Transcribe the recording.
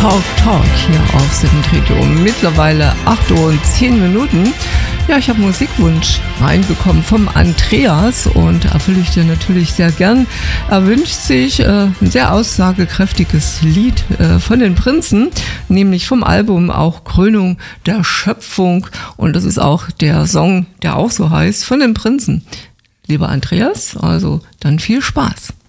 Talk hier auf Studentradio. Mittlerweile 8:10 Uhr. Ja, ich habe Musikwunsch reinbekommen vom Andreas und erfülle ich dir natürlich sehr gern. Er wünscht sich ein sehr aussagekräftiges Lied von den Prinzen, nämlich vom Album auch Krönung der Schöpfung. Und das ist auch der Song, der auch so heißt, von den Prinzen. Lieber Andreas, also dann viel Spaß.